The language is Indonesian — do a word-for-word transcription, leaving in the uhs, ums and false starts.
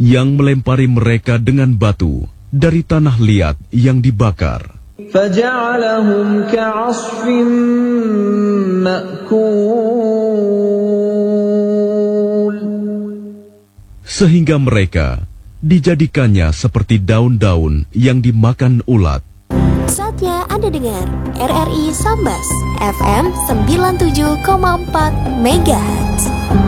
yang melempari mereka dengan batu dari tanah liat yang dibakar. فَجَعَلَهُمْ كَعَصْفٍ مَأْكُولٍ. Sehingga mereka dijadikannya seperti daun-daun yang dimakan ulat. Saatnya Anda dengar R R I Sambas F M sembilan puluh tujuh koma empat Megahertz.